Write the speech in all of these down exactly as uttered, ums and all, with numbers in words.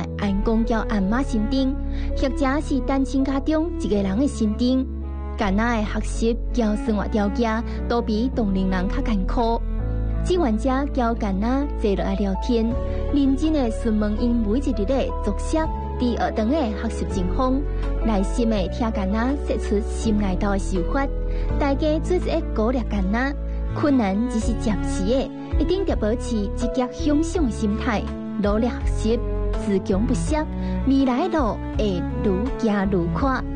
按公交按妈心灯，或者是单亲家中一个人的心灯。囡仔的学习交生活条件都比同龄人较艰苦。志愿者交囡仔坐落来聊天，认真的询问因每一日的作息、伫学堂的学习情况，耐心的听囡仔说出心内头的想法，大家做一个鼓励囡仔。困难只是暂时的，一定要保持积极向上的心态，努力学习，自强不息，未来的路会愈行愈宽。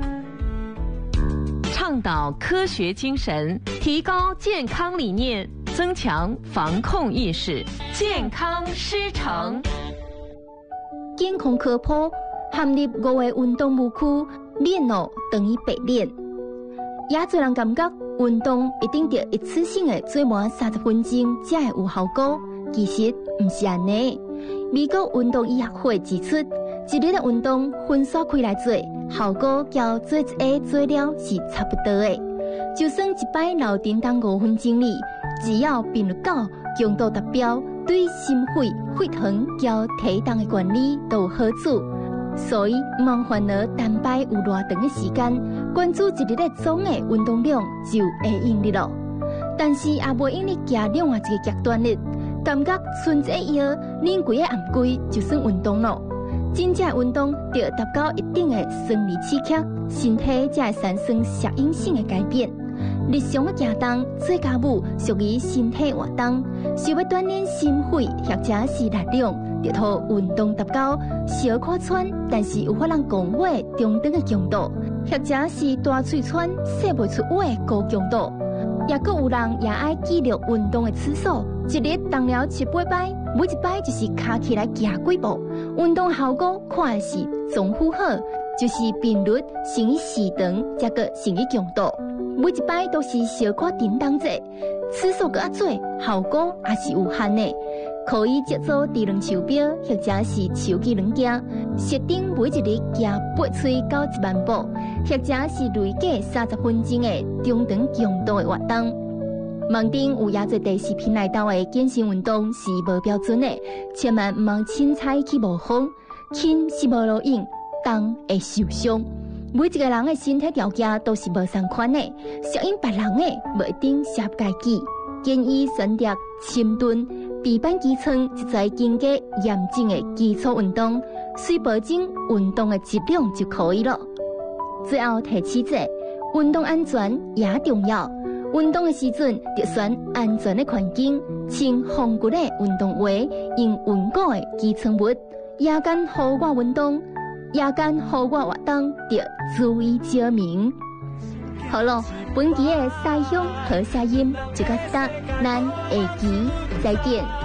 倡导科学精神，提高健康理念，增强防控意识，健康师承。 健康科普含入五个运动误区，练哦等于白练。也侪人感觉运动一定要一次性的做满三十分钟才会有效果，其实唔是安尼。美国运动医学会指出，一日的运动分散开来做，效果较做一个做了是差不多的。就算一摆老叮当五分钟里，只要频率高、强度达标，对心肺、血糖较体重的管理都有好处。所以，唔通烦恼单摆有偌长的时间，关注一日的总的运动量就会用力咯。但是也袂用你行另外一个极端的，感觉剩一个药，恁规个暗规就算运动咯。真正运动要达到一定的生理刺激，身体才会产生适应性的改变。日常的行动、做家务属于身体活动，想要锻炼心肺或者是力量，就靠运动达到小可喘，但是有法人讲话中等的强度，或者是大喙喘、说不出话的高强度。也佫有人也爱记录运动的次数，一日动了七八摆，每一摆就是卡起来行几步。运动效果看的是总负好，就是频率乘以时长，再个乘以强度。每一摆都是小可叮当者，次数个啊多，效果也是有限的。可以接做智能手表，或者是手机软件，设定每一日行八岁到一万步，或者是累计三十分钟的中长强度的活动。网顶有也侪第视频内头的健身运动是无标准的，千万唔通轻踩去模仿，轻是无路用，重会受伤。每一个人的身体条件都是无相款的，适应别人的无一定适合家己。建议选择深蹲、臂板支撑一在经过严谨的基础运动，随保证运动的质量就可以了。最后提醒者，运动安全也重要。运动的时阵，要选安全的环境，穿防骨的运动鞋，用稳固的支撑物。夜间户外运动，夜间户外活动要注意照明。好了，本期的西乡和声音就到这，咱下期再见。